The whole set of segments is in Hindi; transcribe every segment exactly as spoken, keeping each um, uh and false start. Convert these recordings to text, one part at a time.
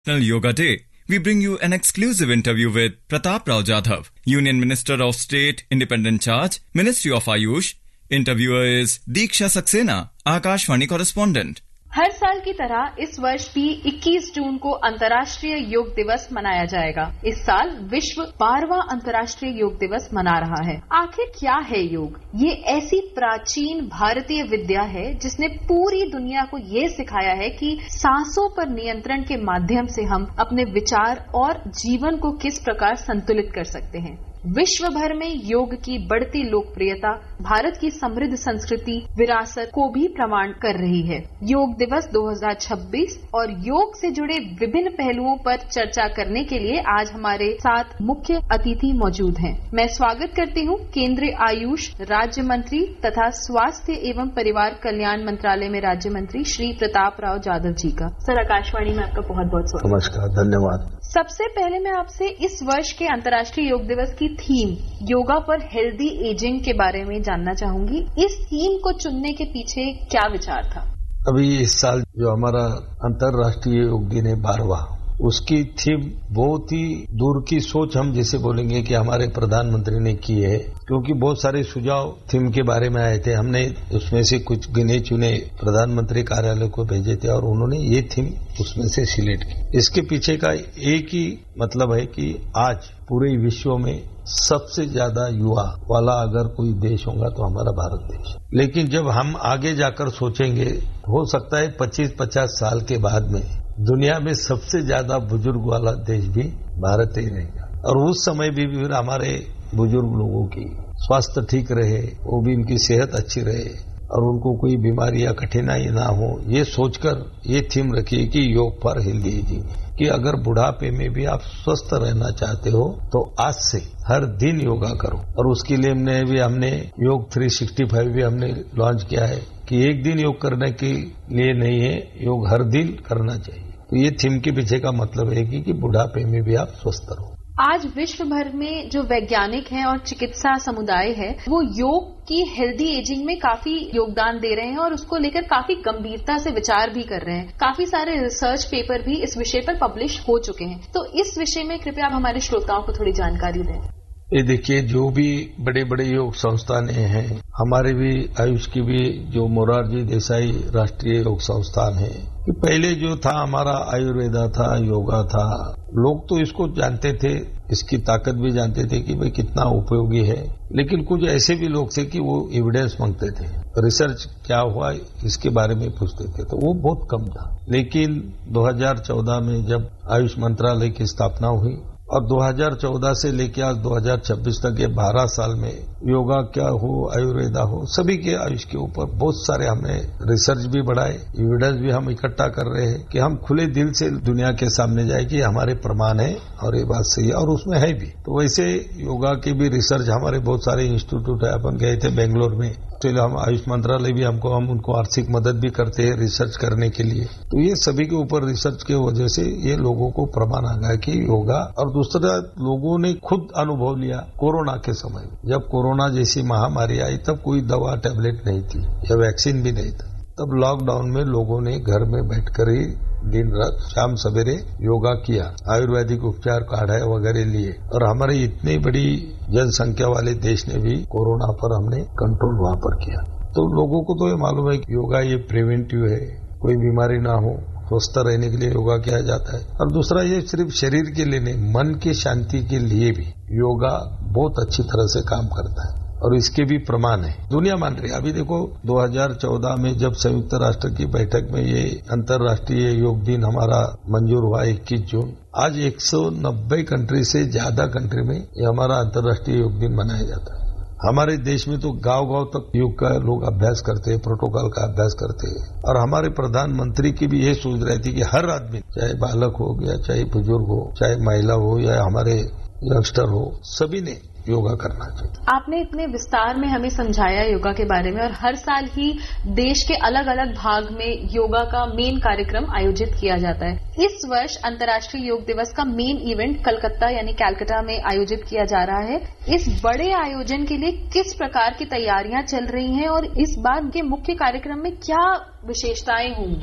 National Yoga Day, we bring you an exclusive interview with Pratap Rao Jadhav, Union Minister of State, Independent Charge, Ministry of Ayush. Interviewer is Diksha Saxena, Akashvani correspondent. हर साल की तरह इस वर्ष भी इक्कीस जून को अंतर्राष्ट्रीय योग दिवस मनाया जाएगा। इस साल विश्व बारहवां अंतर्राष्ट्रीय योग दिवस मना रहा है। आखिर क्या है योग? ये ऐसी प्राचीन भारतीय विद्या है जिसने पूरी दुनिया को ये सिखाया है कि सांसों पर नियंत्रण के माध्यम से हम अपने विचार और जीवन को किस प्रकार संतुलित कर सकते हैं। विश्व भर में योग की बढ़ती लोकप्रियता भारत की समृद्ध संस्कृति विरासत को भी प्रमाण कर रही है। योग दिवस दो हज़ार छब्बीस और योग से जुड़े विभिन्न पहलुओं पर चर्चा करने के लिए आज हमारे साथ मुख्य अतिथि मौजूद हैं। मैं स्वागत करती हूं केंद्रीय आयुष राज्य मंत्री तथा स्वास्थ्य एवं परिवार कल्याण मंत्रालय में राज्य मंत्री श्री प्रताप राव जाधव जी का। सर, आकाशवाणी में आपका बहुत बहुत स्वागत। नमस्कार, धन्यवाद। सबसे पहले मैं आपसे इस वर्ष के अंतर्राष्ट्रीय योग दिवस की थीम योगा पर हेल्दी एजिंग के बारे में जानना चाहूंगी। इस थीम को चुनने के पीछे क्या विचार था? अभी इस साल जो हमारा अंतर्राष्ट्रीय योग दिन है बारहवां, उसकी थीम बहुत ही दूर की सोच हम जैसे बोलेंगे कि हमारे प्रधानमंत्री ने की है, क्योंकि बहुत सारे सुझाव थीम के बारे में आए थे। हमने उसमें से कुछ गिने चुने प्रधानमंत्री कार्यालय को भेजे थे और उन्होंने ये थीम उसमें से सिलेक्ट की। इसके पीछे का एक ही मतलब है कि आज पूरे विश्व में सबसे ज्यादा युवा वाला अगर कोई देश होगा तो हमारा भारत देश। लेकिन जब हम आगे जाकर सोचेंगे, हो सकता है पच्चीस पचास साल के बाद में दुनिया में सबसे ज्यादा बुजुर्ग वाला देश भी भारत ही रहेगा। और उस समय भी फिर हमारे बुजुर्ग लोगों की स्वास्थ्य ठीक रहे, वो भी उनकी सेहत अच्छी रहे और उनको कोई बीमारी या कठिनाई ना हो, ये सोचकर ये थीम रखिए कि योग फॉर हेल्दी एजिंग, कि अगर बुढ़ापे में भी आप स्वस्थ रहना चाहते हो तो आज से हर दिन योगा करो। और उसके लिए हमने भी हमने योग तीन सौ पैंसठ भी हमने लॉन्च किया है कि एक दिन योग करने के लिए नहीं है, योग हर दिन करना चाहिए। तो ये थीम के पीछे का मतलब है कि, कि बुढ़ापे में भी आप स्वस्थ रहो। आज विश्व भर में जो वैज्ञानिक हैं और चिकित्सा समुदाय है, वो योग की हेल्दी एजिंग में काफी योगदान दे रहे हैं और उसको लेकर काफी गंभीरता से विचार भी कर रहे हैं। काफी सारे रिसर्च पेपर भी इस विषय पर पब्लिश हो चुके हैं। तो इस विषय में कृपया आप हमारे श्रोताओं को थोड़ी जानकारी दें। ये देखिए, जो भी बड़े बड़े योग संस्थान हैं, हमारे भी आयुष की भी जो मोरारजी देसाई राष्ट्रीय योग संस्थान है, कि पहले जो था हमारा आयुर्वेदा था, योगा था, लोग तो इसको जानते थे, इसकी ताकत भी जानते थे कि भाई कितना उपयोगी है। लेकिन कुछ ऐसे भी लोग थे कि वो एविडेंस मांगते थे, रिसर्च क्या हुआ इसके बारे में पूछते थे, तो वो बहुत कम था। लेकिन दो हज़ार चौदह में जब आयुष मंत्रालय की स्थापना हुई और दो हज़ार चौदह से लेकर आज दो हज़ार छब्बीस तक के बारह साल में योगा क्या हो, आयुर्वेदा हो, सभी के आयुष के ऊपर बहुत सारे हमने रिसर्च भी बढ़ाए, एविडेंस भी हम इकट्ठा कर रहे हैं कि हम खुले दिल से दुनिया के सामने जाए कि हमारे प्रमाण है और ये बात सही है और उसमें है भी। तो वैसे योगा की भी रिसर्च हमारे बहुत सारे इंस्टीट्यूट है। अपन गए थे बेंगलोर में, हम आयुष मंत्रालय भी हमको हम उनको आर्थिक मदद भी करते हैं रिसर्च करने के लिए। तो ये सभी के ऊपर रिसर्च के वजह से ये लोगों को प्रमाण आ गया कि योगा। और दूसरा, लोगों ने खुद अनुभव लिया कोरोना के समय, जब कोरोना जैसी महामारी आई तब कोई दवा टैबलेट नहीं थी या वैक्सीन भी नहीं था। तब लॉकडाउन में लोगों ने घर में बैठकर ही दिन रात शाम सवेरे योगा किया, आयुर्वेदिक उपचार काढ़ा वगैरह लिए और हमारे इतनी बड़ी जनसंख्या वाले देश ने भी कोरोना पर हमने कंट्रोल वहां पर किया। तो लोगों को तो ये मालूम है कि योगा ये प्रिवेंटिव है, कोई बीमारी ना हो, स्वस्थ रहने के लिए योगा किया जाता है। और दूसरा, ये सिर्फ शरीर के लिए नहीं, मन की शांति के लिए भी योगा बहुत अच्छी तरह से काम करता है और इसके भी प्रमाण है, दुनिया मान रही है। अभी देखो, दो हज़ार चौदह में जब संयुक्त राष्ट्र की बैठक में ये अंतर्राष्ट्रीय योग दिन हमारा मंजूर हुआ इक्कीस जून, आज एक सौ नब्बे कंट्री से ज्यादा कंट्री में ये हमारा अंतर्राष्ट्रीय योग दिन मनाया जाता है। हमारे देश में तो गांव गांव तक योग का लोग अभ्यास करते हैं, प्रोटोकॉल का अभ्यास करते हैं। और हमारे प्रधानमंत्री की भी ये सोच रही थी कि हर आदमी, चाहे बालक हो या चाहे बुजुर्ग हो, चाहे महिला हो या हमारे यंगस्टर हो, सभी ने योगा करना चाहिए। आपने इतने विस्तार में हमें समझाया योगा के बारे में और हर साल ही देश के अलग अलग भाग में योगा का मेन कार्यक्रम आयोजित किया जाता है। इस वर्ष अंतर्राष्ट्रीय योग दिवस का मेन इवेंट कलकत्ता यानी कैलकाटा में आयोजित किया जा रहा है। इस बड़े आयोजन के लिए किस प्रकार की तैयारियां चल रही हैं और इस बार के मुख्य कार्यक्रम में क्या विशेषताएं होंगी?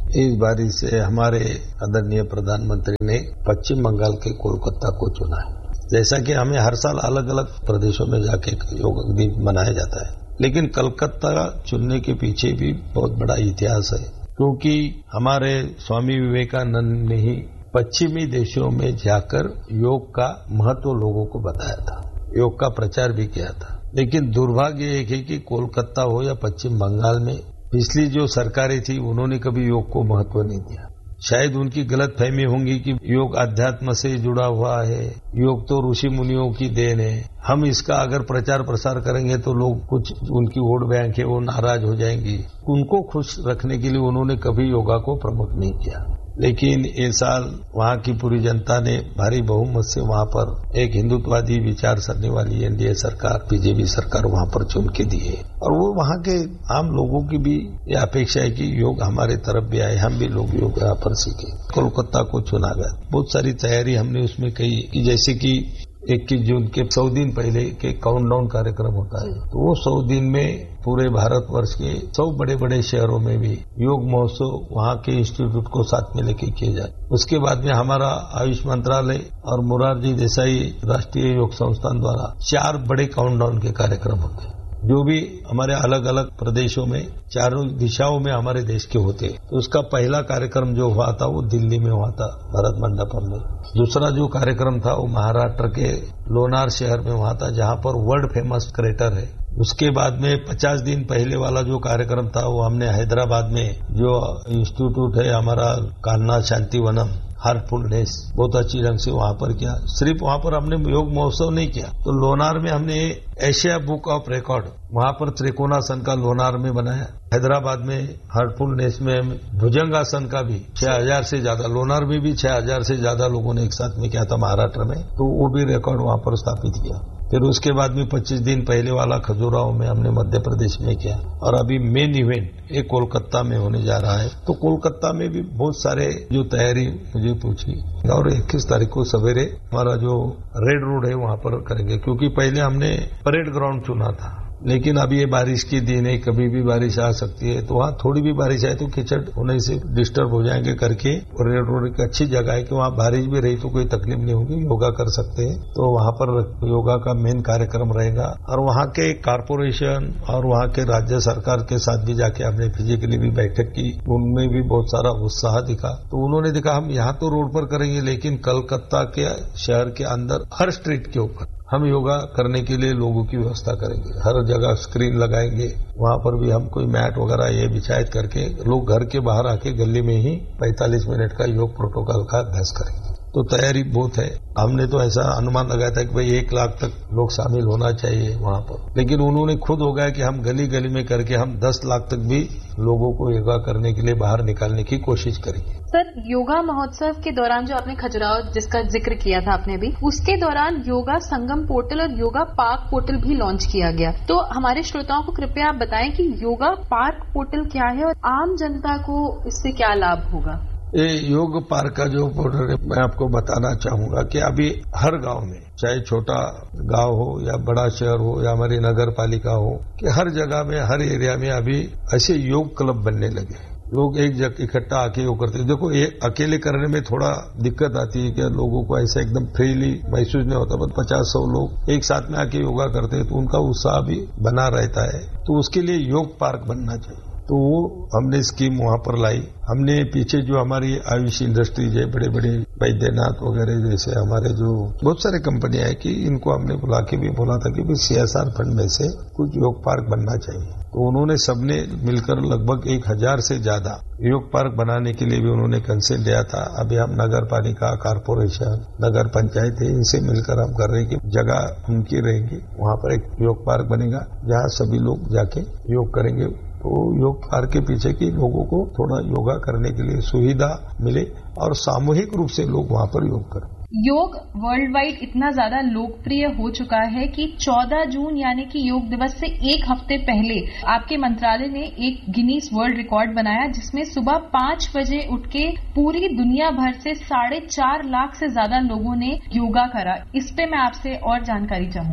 इस बारी से हमारे आदरणीय प्रधानमंत्री ने पश्चिम बंगाल के कोलकाता को चुना है। जैसा कि हमें हर साल अलग अलग प्रदेशों में जाके योग दिन मनाया जाता है, लेकिन कलकत्ता चुनने के पीछे भी बहुत बड़ा इतिहास है, क्योंकि हमारे स्वामी विवेकानंद ने ही पश्चिमी देशों में जाकर योग का महत्व लोगों को बताया था, योग का प्रचार भी किया था। लेकिन दुर्भाग्य एक है कि कोलकाता हो या पश्चिम बंगाल में पिछली जो सरकारें थी उन्होंने कभी योग को महत्व नहीं दिया। शायद उनकी गलत फहमी होंगी कि योग अध्यात्म से जुड़ा हुआ है, योग तो ऋषि मुनियों की देन है, हम इसका अगर प्रचार प्रसार करेंगे तो लोग कुछ उनकी वोट बैंक है वो नाराज हो जाएंगी। उनको खुश रखने के लिए उन्होंने कभी योगा को प्रमोट नहीं किया। लेकिन इस साल वहां की पूरी जनता ने भारी बहुमत से वहां पर एक हिंदुत्ववादी विचार सरने वाली एनडीए सरकार, बीजेपी सरकार वहां पर चुन के दी है। और वो वहां के आम लोगों की भी ये अपेक्षा है कि योग हमारे तरफ भी आए, हम भी लोग योग यहाँ पर सीखे। कोलकाता को चुना गया, बहुत सारी तैयारी हमने उसमें की कि जैसे कि इक्कीस जून के सौ दिन पहले के काउंटडाउन कार्यक्रम होता है, तो वो सौ दिन में पूरे भारतवर्ष के सौ बड़े बड़े शहरों में भी योग महोत्सव वहां के इंस्टीट्यूट को साथ में लेके किए जाए। उसके बाद में हमारा आयुष मंत्रालय और मोरारजी देसाई राष्ट्रीय योग संस्थान द्वारा चार बड़े काउंटडाउन के कार्यक्रम होते हैं, जो भी हमारे अलग अलग प्रदेशों में चारों दिशाओं में हमारे देश के होते। तो उसका पहला कार्यक्रम जो हुआ था वो दिल्ली में हुआ था, भरत मंडपम में। दूसरा जो कार्यक्रम था वो महाराष्ट्र के लोनार शहर में हुआ था, जहां पर वर्ल्ड फेमस क्रेटर है। उसके बाद में पचास दिन पहले वाला जो कार्यक्रम था वो हमने हैदराबाद में जो इंस्टीट्यूट है हमारा कान्हा शांतिवनम हार्टफुलनेस, बहुत अच्छी ढंग से वहां पर किया। सिर्फ वहां पर हमने योग महोत्सव नहीं किया, तो लोनार में हमने एशिया बुक ऑफ रिकॉर्ड वहां पर त्रिकोणासन का लोनार में बनाया। हैदराबाद में हार्टफुलनेस में भुजंगासन का भी छह हजार से ज्यादा, लोनार में भी छह हजार से ज्यादा लोगों ने एक साथ में किया था महाराष्ट्र में, तो वो भी रिकॉर्ड वहां पर स्थापित किया। फिर उसके बाद में पच्चीस दिन पहले वाला खजुराहो में हमने मध्य प्रदेश में किया, और अभी मेन इवेंट एक कोलकाता में होने जा रहा है। तो कोलकाता में भी बहुत सारे जो तैयारी मुझे पूछी, और इक्कीस तारीख को सवेरे हमारा जो रेड रोड है वहां पर करेंगे, क्योंकि पहले हमने परेड ग्राउंड चुना था, लेकिन अभी ये बारिश की दिन है, कभी भी बारिश आ सकती है, तो वहां थोड़ी भी बारिश आए तो कीचड़ होने से डिस्टर्ब हो जाएंगे करके रेड रोड एक अच्छी जगह है कि वहां बारिश भी रही तो कोई तकलीफ नहीं होगी, योगा कर सकते हैं। तो वहां पर योगा का मेन कार्यक्रम रहेगा, और वहां के कारपोरेशन और वहां के राज्य सरकार के साथ भी जाके हमने फिजिकली भी बैठक की, उनमें भी बहुत सारा उत्साह दिखा। तो उन्होंने देखा हम यहाँ तो रोड पर करेंगे, लेकिन कलकत्ता के शहर के अंदर हर स्ट्रीट के ऊपर हम योगा करने के लिए लोगों की व्यवस्था करेंगे, हर जगह स्क्रीन लगाएंगे, वहां पर भी हम कोई मैट वगैरह ये बिछायत करके लोग घर के बाहर आके गली में ही पैंतालीस मिनट का योग प्रोटोकॉल का अभ्यास करेंगे। तो तैयारी बहुत है। हमने तो ऐसा अनुमान लगाया था कि भाई एक लाख तक लोग शामिल होना चाहिए वहां पर, लेकिन उन्होंने खुद हो गया कि हम गली गली में करके हम दस लाख तक भी लोगों को योगा करने के लिए बाहर निकालने की कोशिश करेंगे। सर, योगा महोत्सव के दौरान जो आपने खजुराहो जिसका जिक्र किया था आपने भी, उसके दौरान योगा संगम पोर्टल और योगा पार्क पोर्टल भी लॉन्च किया गया। तो हमारे श्रोताओं को कृपया आप बताएं कि योगा पार्क पोर्टल क्या है और आम जनता को इससे क्या लाभ होगा। ये योग पार्क का जो पोर्टल है, मैं आपको बताना चाहूंगा कि अभी हर गांव में, चाहे छोटा गांव हो या बड़ा शहर हो या हमारी नगर पालिका हो, कि हर जगह में हर एरिया में अभी ऐसे योग क्लब बनने लगे। लोग एक जगह इकट्ठा आके योग करते हैं। देखो, ये अकेले करने में थोड़ा दिक्कत आती है कि लोगों को ऐसा एकदम फ्रीली महसूस नहीं होता, बस पचास सौ लोग एक साथ में आके योगा करते हैं तो उनका उत्साह भी बना रहता है। तो उसके लिए योग पार्क बनना चाहिए। तो वो हमने स्कीम वहां पर लाई। हमने पीछे जो हमारी आयुष इंडस्ट्रीज है, बड़े बड़े वैद्यनाथ वगैरह जैसे हमारे जो बहुत सारे कंपनियां हैं, कि इनको हमने बुला के भी बोला था कि भाई सीएसआर फंड में से कुछ योग पार्क बनना चाहिए। तो उन्होंने सबने मिलकर लगभग एक हजार से ज्यादा योग पार्क बनाने के लिए भी उन्होंने कंसेंट दिया था। अभी हम नगर पालिका, कारपोरेशन, नगर पंचायत है, इनसे मिलकर हम कर रहे हैं कि जगह उनकी रहेगी, वहां पर एक योग पार्क बनेगा जहां सभी लोग जाके योग करेंगे। तो योग पार्क के पीछे की लोगों को थोड़ा योगा करने के लिए सुविधा मिले और सामूहिक रूप से लोग वहां पर योग करें। योग वर्ल्ड वाइड इतना ज्यादा लोकप्रिय हो चुका है कि चौदह जून यानी कि योग दिवस से एक हफ्ते पहले आपके मंत्रालय ने एक गिनीज वर्ल्ड रिकॉर्ड बनाया, जिसमें सुबह पांच बजे उठ के पूरी दुनिया भर से साढ़े चार लाख से ज्यादा लोगों ने योगा करा। इस पे मैं आपसे और जानकारी चाहूंगी।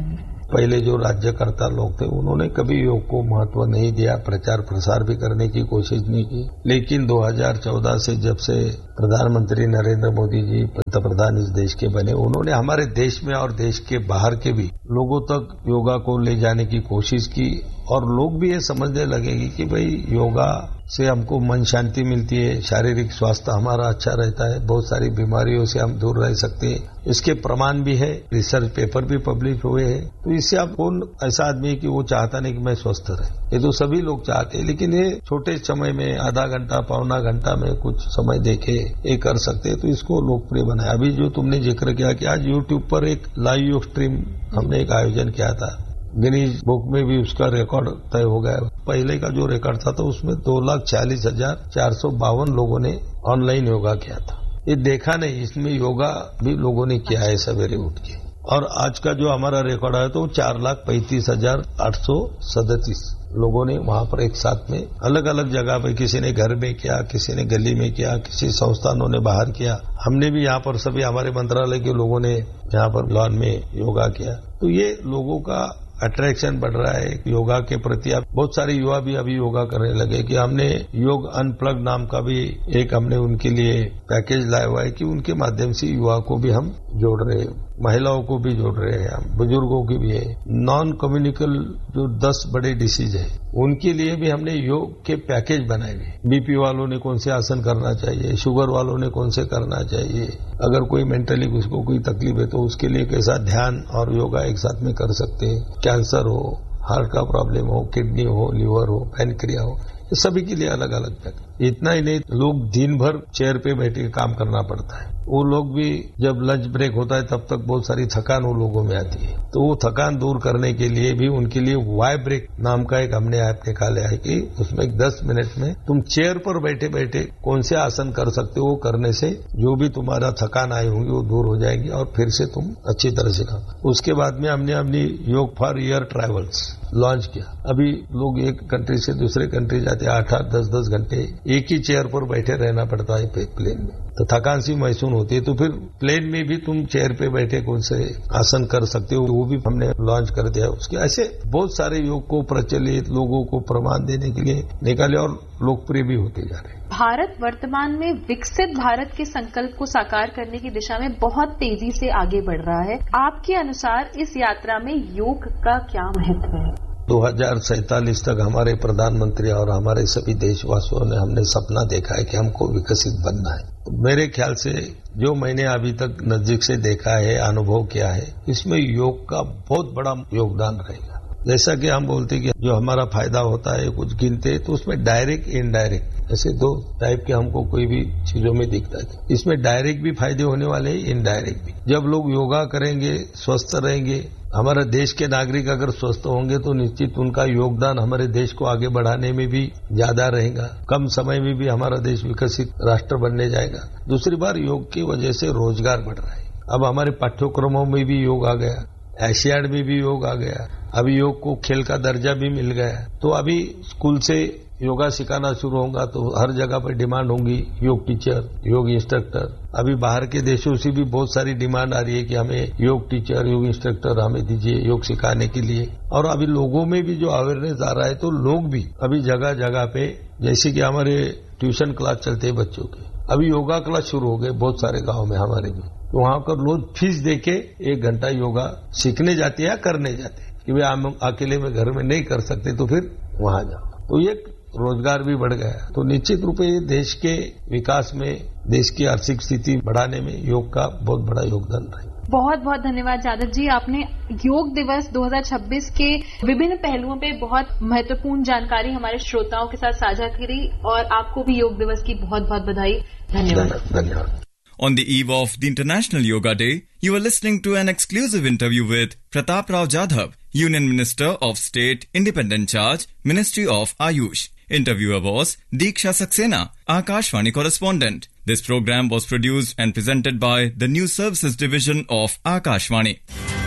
पहले जो राज्यकर्ता लोग थे उन्होंने कभी योग को महत्व नहीं दिया, प्रचार प्रसार भी करने की कोशिश नहीं की। लेकिन दो हज़ार चौदह से जब से प्रधानमंत्री नरेंद्र मोदी जी पंतप्रधान इस देश के बने, उन्होंने हमारे देश में और देश के बाहर के भी लोगों तक योगा को ले जाने की कोशिश की और लोग भी ये समझने लगेंगे कि भाई योगा से हमको मन शांति मिलती है, शारीरिक स्वास्थ्य हमारा अच्छा रहता है, बहुत सारी बीमारियों से हम दूर रह सकते हैं। इसके प्रमाण भी है, रिसर्च पेपर भी पब्लिश हुए हैं। तो इससे आप कौन ऐसा आदमी है कि वो चाहता नहीं कि मैं स्वस्थ रहे, ये तो सभी लोग चाहते हैं। लेकिन ये छोटे समय में आधा घंटा पौना घंटा में कुछ समय देखे ये कर सकते हैं, तो इसको लोकप्रिय बनाया। अभी जो तुमने जिक्र किया कि आज यूट्यूब पर एक लाइव योग स्ट्रीम हमने एक आयोजन किया था, गिनीज बुक में भी उसका रिकॉर्ड तय हो गया। पहले का जो रिकॉर्ड था तो उसमें दो लाख चालीस हजार चार सौ बावन लोगों ने ऑनलाइन योगा किया था। ये देखा नहीं, इसमें योगा भी लोगों ने किया है सवेरे उठ के। और आज का जो हमारा रिकॉर्ड है तो चार लाख पैंतीस हजार आठ सौ सैंतीस लोगों ने वहां पर एक साथ में अलग अलग जगह पर, किसी ने घर में किया, किसी ने गली में किया, किसी संस्थानों ने बाहर किया। हमने भी यहाँ पर सभी हमारे मंत्रालय के लोगों ने यहाँ पर लॉन में योगा किया। तो ये लोगों का अट्रैक्शन बढ़ रहा है योगा के प्रति। अब बहुत सारे युवा भी अभी योगा करने लगे कि हमने योग अनप्लग नाम का भी एक हमने उनके लिए पैकेज लाया हुआ है कि उनके माध्यम से युवा को भी हम जोड़ रहे हैं, महिलाओं को भी जोड़ रहे हैं, हम बुजुर्गों की भी है। नॉन कम्युनिकल जो दस बड़े डिसीज है उनके लिए भी हमने योग के पैकेज बनाए हुए। बीपी वालों ने कौन से आसन करना चाहिए, शुगर वालों ने कौन से करना चाहिए, अगर कोई मेंटली उसको कोई तकलीफ है तो उसके लिए कैसा ध्यान और योगा एक साथ में कर सकते हैं। कैंसर हो, हार्ट का प्रॉब्लम हो, किडनी हो, लिवर हो, पैनक्रिया हो, ये सभी के लिए अलग अलग पैकेज। इतना ही नहीं, लोग दिन भर चेयर पे बैठ के काम करना पड़ता है। वो लोग भी जब लंच ब्रेक होता है तब तक बहुत सारी थकान वो लोगों में आती है, तो वो थकान दूर करने के लिए भी उनके लिए वाई ब्रेक नाम का एक हमने ऐप निकाला है कि उसमें दस मिनट में तुम चेयर पर बैठे बैठे कौन से आसन कर सकते हो, वो करने से जो भी तुम्हारा थकान आई होगी वो दूर हो जाएगी और फिर से तुम अच्छी तरह से काम। उसके बाद में हमने अपनी योग फॉर ईयर ट्रैवल्स लॉन्च किया। अभी लोग एक कंट्री से दूसरे कंट्री जाते हैं, आठ आठ दस दस घंटे एक ही चेयर पर बैठे रहना पड़ता है प्लेन में, तो थकान सी महसूस होती है। तो फिर प्लेन में भी तुम चेयर पे बैठे कौन से आसन कर सकते हो, वो भी हमने लॉन्च कर दिया। उसके ऐसे बहुत सारे योग को प्रचलित लोगों को प्रमाण देने के लिए निकाले और लोकप्रिय भी होते जा रहे हैं। भारत वर्तमान में विकसित भारत के संकल्प को साकार करने की दिशा में बहुत तेजी से आगे बढ़ रहा है। आपके अनुसार इस यात्रा में योग का क्या महत्व है? दो हज़ार सैंतालीस तक हमारे प्रधानमंत्री और हमारे सभी देशवासियों ने हमने सपना देखा है कि हमको विकसित बनना है। तो मेरे ख्याल से जो मैंने अभी तक नजदीक से देखा है, अनुभव किया है, इसमें योग का बहुत बड़ा योगदान रहेगा। जैसा कि हम बोलते कि जो हमारा फायदा होता है कुछ गिनते, तो उसमें डायरेक्ट इनडायरेक्ट ऐसे दो टाइप के हमको कोई भी चीजों में दिखता है। इसमें डायरेक्ट भी फायदे होने वाले हैं, इनडायरेक्ट भी। जब लोग योगा करेंगे, स्वस्थ रहेंगे, हमारे देश के नागरिक अगर स्वस्थ होंगे तो निश्चित उनका योगदान हमारे देश को आगे बढ़ाने में भी ज्यादा रहेगा। कम समय में भी हमारा देश विकसित राष्ट्र बनने जाएगा। दूसरी बार योग की वजह से रोजगार बढ़ रहा है। अब हमारे पाठ्यक्रमों में भी योग आ गया, एशियाड में भी योग आ गया, अभी योग को खेल का दर्जा भी मिल गया। तो अभी स्कूल से योगा सिखाना शुरू होगा तो हर जगह पर डिमांड होगी योग टीचर, योग इंस्ट्रक्टर। अभी बाहर के देशों से भी बहुत सारी डिमांड आ रही है कि हमें योग टीचर, योग इंस्ट्रक्टर हमें दीजिए योग सिखाने के लिए। और अभी लोगों में भी जो अवेयरनेस आ रहा है, तो लोग भी अभी जगह जगह पे, जैसे कि हमारे ट्यूशन क्लास चलते हैं बच्चों के, अभी योगा क्लास शुरू हो गए बहुत सारे गाँव में हमारे भी। तो वहां पर लोग फीस देके एक घंटा योगा सीखने जाते हैं या करने जाते हैं कि भाई हम अकेले में घर में नहीं कर सकते तो फिर वहां जाओ। तो ये रोजगार भी बढ़ गया। तो निश्चित रूप से देश के विकास में, देश की आर्थिक स्थिति बढ़ाने में योग का बहुत बड़ा योगदान रहा। बहुत बहुत धन्यवाद जादव जी, आपने योग दिवस दो हज़ार छब्बीस के विभिन्न पहलुओं पे बहुत महत्वपूर्ण जानकारी हमारे श्रोताओं के साथ साझा करी और आपको भी योग दिवस की बहुत बहुत बधाई। धन्यवाद। धन्यवाद। On the eve of the International Yoga Day, you are listening to an exclusive interview with Pratap Rao Jadhav, Union Minister of State, Independent Charge, Ministry of Ayush. Interviewer was Diksha Saxena, Akashvani correspondent. This program was produced and presented by the News Services Division of Akashvani.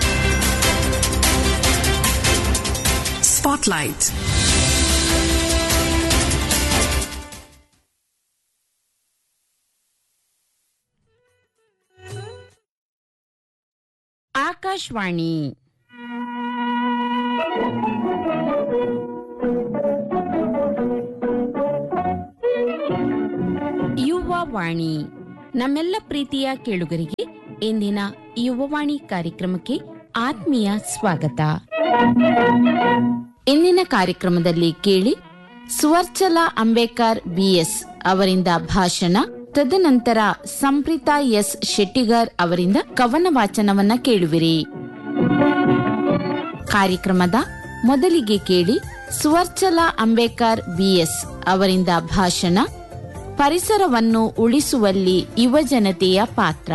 Spotlight. Akashvani. Yuvavani. ನಮ್ಮೆಲ್ಲ ಪ್ರೀತಿಯ ಕೇಳುಗರಿಗೆ ಇಂದಿನ ಯುವವಾಣಿ ಕಾರ್ಯಕ್ರಮಕ್ಕೆ ಆತ್ಮೀಯ ಸ್ವಾಗತ. ಇಂದಿನ ಕಾರ್ಯಕ್ರಮದಲ್ಲಿ ಕೇಳಿ ಸುವರ್ಚಲಾ ಅಂಬೇಕರ್ ಬಿಎಸ್ ಅವರಿಂದ ಭಾಷಣ, ತದನಂತರ ಸಂಪ್ರೀತಾ ಎಸ್ ಶೆಟ್ಟಿಗರ್ ಅವರಿಂದ ಕವನ ವಾಚನವನ್ನ ಕೇಳುವಿರಿ. ಕಾರ್ಯಕ್ರಮದ ಮೊದಲಿಗೆ ಕೇಳಿ ಸುವರ್ಚಲಾ ಅಂಬೇಕರ್ ಬಿಎಸ್ ಅವರಿಂದ ಭಾಷಣ, ಪರಿಸರವನ್ನು ಉಳಿಸುವಲ್ಲಿ ಯುವಜನತೆಯ ಪಾತ್ರ.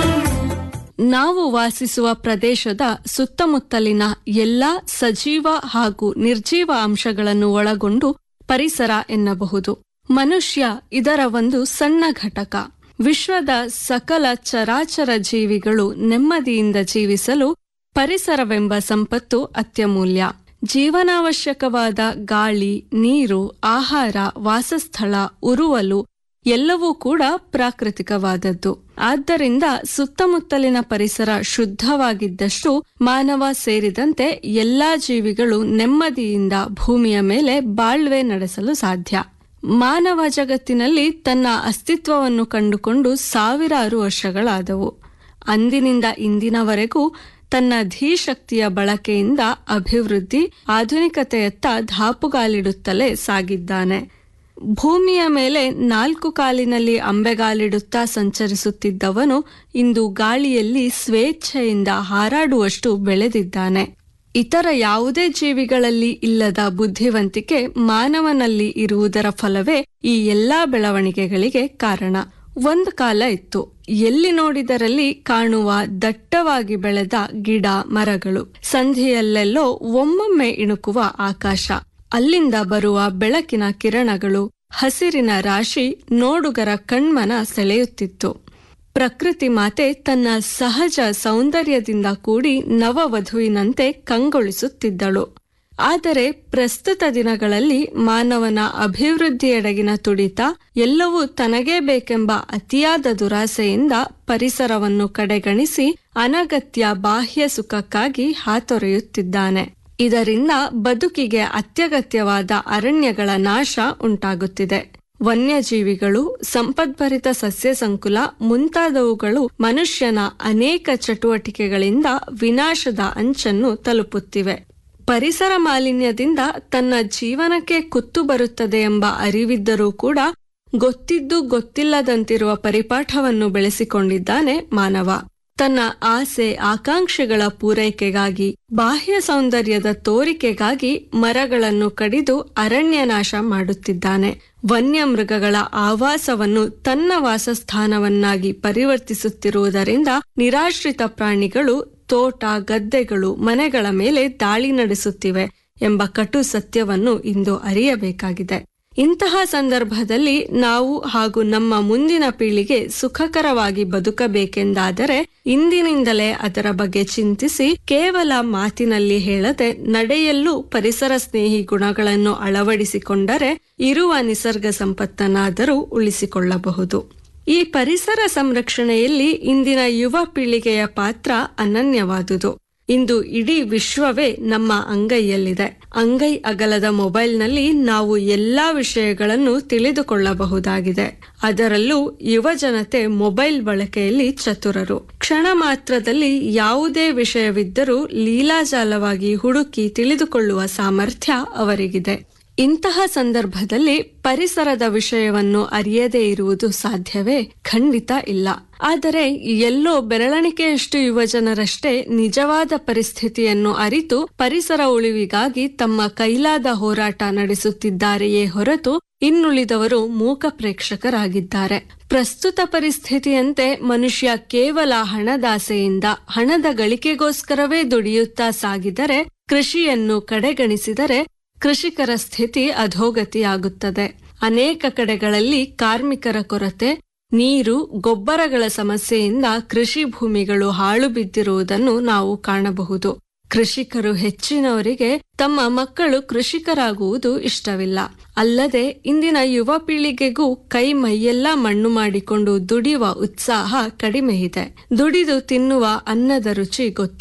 ನಾವು ವಾಸಿಸುವ ಪ್ರದೇಶದ ಸುತ್ತಮುತ್ತಲಿನ ಎಲ್ಲಾ ಸಜೀವ ಹಾಗೂ ನಿರ್ಜೀವ ಅಂಶಗಳನ್ನು ಒಳಗೊಂಡು ಪರಿಸರ ಎನ್ನಬಹುದು. ಮನುಷ್ಯ ಇದರ ಒಂದು ಸಣ್ಣ ಘಟಕ. ವಿಶ್ವದ ಸಕಲ ಚರಾಚರ ಜೀವಿಗಳು ನೆಮ್ಮದಿಯಿಂದ ಜೀವಿಸಲು ಪರಿಸರವೆಂಬ ಸಂಪತ್ತು ಅತ್ಯಮೂಲ್ಯ. ಜೀವನಾವಶ್ಯಕವಾದ ಗಾಳಿ, ನೀರು, ಆಹಾರ, ವಾಸಸ್ಥಳ, ಉರುವಲು ಎಲ್ಲವೂ ಕೂಡ ಪ್ರಾಕೃತಿಕವಾದದ್ದು. ಆದ್ದರಿಂದ ಸುತ್ತಮುತ್ತಲಿನ ಪರಿಸರ ಶುದ್ಧವಾಗಿದ್ದಷ್ಟು ಮಾನವ ಸೇರಿದಂತೆ ಎಲ್ಲಾ ಜೀವಿಗಳು ನೆಮ್ಮದಿಯಿಂದ ಭೂಮಿಯ ಮೇಲೆ ಬಾಳ್ವೆ ನಡೆಸಲು ಸಾಧ್ಯ. ಮಾನವ ಜಗತ್ತಿನಲ್ಲಿ ತನ್ನ ಅಸ್ತಿತ್ವವನ್ನು ಕಂಡುಕೊಂಡು ಸಾವಿರಾರು ವರ್ಷಗಳಾದವು. ಅಂದಿನಿಂದ ಇಂದಿನವರೆಗೂ ತನ್ನ ಧೀಶಕ್ತಿಯ ಬಳಕೆಯಿಂದ ಅಭಿವೃದ್ಧಿ, ಆಧುನಿಕತೆಯತ್ತ ಧಾಪುಗಾಲಿಡುತ್ತಲೇ ಸಾಗಿದ್ದಾನೆ. ಭೂಮಿಯ ಮೇಲೆ ನಾಲ್ಕು ಕಾಲಿನಲ್ಲಿ ಅಂಬೆಗಾಲಿಡುತ್ತಾ ಸಂಚರಿಸುತ್ತಿದ್ದವನು ಇಂದು ಗಾಳಿಯಲ್ಲಿ ಸ್ವೇಚ್ಛೆಯಿಂದ ಹಾರಾಡುವಷ್ಟು ಬೆಳೆದಿದ್ದಾನೆ. ಇತರ ಯಾವುದೇ ಜೀವಿಗಳಲ್ಲಿ ಇಲ್ಲದ ಬುದ್ಧಿವಂತಿಕೆ ಮಾನವನಲ್ಲಿ ಇರುವುದರ ಫಲವೇ ಈ ಎಲ್ಲಾ ಬೆಳವಣಿಗೆಗಳಿಗೆ ಕಾರಣ. ಒಂದು ಕಾಲ ಇತ್ತು, ಎಲ್ಲಿ ನೋಡಿದರಲ್ಲಿ ಕಾಣುವ ದಟ್ಟವಾಗಿ ಬೆಳೆದ ಗಿಡ ಮರಗಳು, ಸಂಧಿಯಲ್ಲೆಲ್ಲೋ ಒಮ್ಮೊಮ್ಮೆ ಇಣುಕುವ ಆಕಾಶ, ಅಲ್ಲಿಂದ ಬರುವ ಬೆಳಕಿನ ಕಿರಣಗಳು, ಹಸಿರಿನ ರಾಶಿ ನೋಡುಗರ ಕಣ್ಮನ ಸೆಳೆಯುತ್ತಿತ್ತು. ಪ್ರಕೃತಿ ಮಾತೆ ತನ್ನ ಸಹಜ ಸೌಂದರ್ಯದಿಂದ ಕೂಡಿ ನವವಧುವಿನಂತೆ ಕಂಗೊಳಿಸುತ್ತಿದ್ದಳು. ಆದರೆ ಪ್ರಸ್ತುತ ದಿನಗಳಲ್ಲಿ ಮಾನವನ ಅಭಿವೃದ್ಧಿಯೆಡೆಗಿನ ತುಡಿತ, ಎಲ್ಲವೂ ತನಗೇ ಬೇಕೆಂಬ ಅತಿಯಾದ ದುರಾಸೆಯಿಂದ ಪರಿಸರವನ್ನು ಕಡೆಗಣಿಸಿ ಅನಗತ್ಯ ಬಾಹ್ಯ ಸುಖಕ್ಕಾಗಿ ಹಾತೊರೆಯುತ್ತಿದ್ದಾನೆ. ಇದರಿಂದ ಬದುಕಿಗೆ ಅತ್ಯಗತ್ಯವಾದ ಅರಣ್ಯಗಳ ನಾಶ ಉಂಟಾಗುತ್ತಿದೆ. ವನ್ಯಜೀವಿಗಳು, ಸಂಪದ್ಭರಿತ ಸಸ್ಯ ಸಂಕುಲ ಮುಂತಾದವುಗಳು ಮನುಷ್ಯನ ಅನೇಕ ಚಟುವಟಿಕೆಗಳಿಂದ ವಿನಾಶದ ಅಂಚನ್ನು ತಲುಪುತ್ತಿವೆ. ಪರಿಸರ ಮಾಲಿನ್ಯದಿಂದ ತನ್ನ ಜೀವನಕ್ಕೆ ಕುತ್ತು ಬರುತ್ತದೆ ಎಂಬ ಅರಿವಿದ್ದರೂ ಕೂಡ ಗೊತ್ತಿದ್ದು ಗೊತ್ತಿಲ್ಲದಂತಿರುವ ಪರಿಪಾಠವನ್ನು ಬೆಳೆಸಿಕೊಂಡಿದ್ದಾನೆ ಮಾನವ. ತನ್ನ ಆಸೆ ಆಕಾಂಕ್ಷೆಗಳ ಪೂರೈಕೆಗಾಗಿ, ಬಾಹ್ಯ ಸೌಂದರ್ಯದ ತೋರಿಕೆಗಾಗಿ ಮರಗಳನ್ನು ಕಡಿದು ಅರಣ್ಯ ನಾಶ ಮಾಡುತ್ತಿದ್ದಾನೆ. ವನ್ಯಮೃಗಗಳ ಆವಾಸವನ್ನು ತನ್ನ ವಾಸಸ್ಥಾನವನ್ನಾಗಿ ಪರಿವರ್ತಿಸುತ್ತಿರುವುದರಿಂದ ನಿರಾಶ್ರಿತ ಪ್ರಾಣಿಗಳು ತೋಟ, ಗದ್ದೆಗಳು, ಮನೆಗಳ ಮೇಲೆ ದಾಳಿ ನಡೆಸುತ್ತಿವೆ ಎಂಬ ಕಟು ಸತ್ಯವನ್ನು ಇಂದು ಅರಿಯಬೇಕಾಗಿದೆ. ಇಂತಹ ಸಂದರ್ಭದಲ್ಲಿ ನಾವು ಹಾಗೂ ನಮ್ಮ ಮುಂದಿನ ಪೀಳಿಗೆ ಸುಖಕರವಾಗಿ ಬದುಕಬೇಕೆಂದಾದರೆ ಇಂದಿನಿಂದಲೇ ಅದರ ಬಗ್ಗೆ ಚಿಂತಿಸಿ ಕೇವಲ ಮಾತಿನಲ್ಲಿ ಹೇಳದೆ ನಡೆಯಲ್ಲೂ ಪರಿಸರ ಸ್ನೇಹಿ ಗುಣಗಳನ್ನು ಅಳವಡಿಸಿಕೊಂಡರೆ ಇರುವ ನಿಸರ್ಗ ಸಂಪತ್ತನ್ನಾದರೂ ಉಳಿಸಿಕೊಳ್ಳಬಹುದು. ಈ ಪರಿಸರ ಸಂರಕ್ಷಣೆಯಲ್ಲಿ ಇಂದಿನ ಯುವ ಪೀಳಿಗೆಯ ಪಾತ್ರ ಅನನ್ಯವಾದುದು. ಇಂದು ಇಡೀ ವಿಶ್ವವೇ ನಮ್ಮ ಅಂಗೈಯಲ್ಲಿದೆ. ಅಂಗೈ ಅಗಲದ ಮೊಬೈಲ್ನಲ್ಲಿ ನಾವು ಎಲ್ಲಾ ವಿಷಯಗಳನ್ನು ತಿಳಿದುಕೊಳ್ಳಬಹುದಾಗಿದೆ. ಅದರಲ್ಲೂ ಯುವ ಜನತೆ ಮೊಬೈಲ್ ಬಳಕೆಯಲ್ಲಿ ಚತುರರು. ಕ್ಷಣ ಮಾತ್ರದಲ್ಲಿ ಯಾವುದೇ ವಿಷಯವಿದ್ದರೂ ಲೀಲಾಜಾಲವಾಗಿ ಹುಡುಕಿ ತಿಳಿದುಕೊಳ್ಳುವ ಸಾಮರ್ಥ್ಯ ಅವರಿಗಿದೆ. ಇಂತಹ ಸಂದರ್ಭದಲ್ಲಿ ಪರಿಸರದ ವಿಷಯವನ್ನು ಅರಿಯದೇ ಇರುವುದು ಸಾಧ್ಯವೇ? ಖಂಡಿತ ಇಲ್ಲ. ಆದರೆ ಎಲ್ಲೋ ಬೆರಳಿಕೆಯಷ್ಟು ಯುವಜನರಷ್ಟೇ ನಿಜವಾದ ಪರಿಸ್ಥಿತಿಯನ್ನು ಅರಿತು ಪರಿಸರ ಉಳಿವಿಗಾಗಿ ತಮ್ಮ ಕೈಲಾದ ಹೋರಾಟ ನಡೆಸುತ್ತಿದ್ದಾರೆಯೇ ಹೊರತು ಇನ್ನುಳಿದವರು ಮೂಕ ಪ್ರೇಕ್ಷಕರಾಗಿದ್ದಾರೆ. ಪ್ರಸ್ತುತ ಪರಿಸ್ಥಿತಿಯಂತೆ ಮನುಷ್ಯ ಕೇವಲ ಹಣದಾಸೆಯಿಂದ ಹಣದ ಗಳಿಕೆಗೋಸ್ಕರವೇ ದುಡಿಯುತ್ತಾ ಸಾಗಿದರೆ, ಕೃಷಿಯನ್ನು ಕಡೆಗಣಿಸಿದರೆ ಕೃಷಿಕರ ಸ್ಥಿತಿ ಅಧೋಗತಿಯಾಗುತ್ತದೆ. ಅನೇಕ ಕಡೆಗಳಲ್ಲಿ ಕಾರ್ಮಿಕರ ಕೊರತೆ, ನೀರು, ಗೊಬ್ಬರಗಳ ಸಮಸ್ಯೆಯಿಂದ ಕೃಷಿ ಭೂಮಿಗಳು ಹಾಳು ಬಿದ್ದಿರುವುದನ್ನು ನಾವು ಕಾಣಬಹುದು. ಕೃಷಿಕರು ಹೆಚ್ಚಿನವರಿಗೆ ತಮ್ಮ ಮಕ್ಕಳು ಕೃಷಿಕರಾಗುವುದು ಇಷ್ಟವಿಲ್ಲ. ಅಲ್ಲದೆ ಇಂದಿನ ಯುವ ಪೀಳಿಗೆಗೂ ಕೈ ಮೈಯೆಲ್ಲ ಮಣ್ಣು ಮಾಡಿಕೊಂಡು ದುಡಿಯುವ ಉತ್ಸಾಹ ಕಡಿಮೆ ಇದೆ. ದುಡಿದು ತಿನ್ನುವ ಅನ್ನದ ರುಚಿ ಗೊತ್ತಿಲ್ಲ.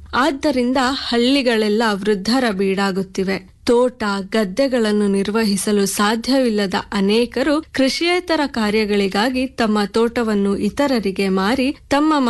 ಆದ್ದರಿಂದ ಹಳ್ಳಿಗಳೆಲ್ಲ ವೃದ್ಧರ ಬೀಡಾಗುತ್ತಿವೆ. ತೋಟ ಗದ್ದೆಗಳನ್ನು ನಿರ್ವಹಿಸಲು ಸಾಧ್ಯವಿಲ್ಲದ ಅನೇಕರು ಕೃಷಿಯೇತರ ಕಾರ್ಯಗಳಿಗಾಗಿ ತಮ್ಮ ತೋಟವನ್ನು ಇತರರಿಗೆ ಮಾರಿ ತಮ್ಮ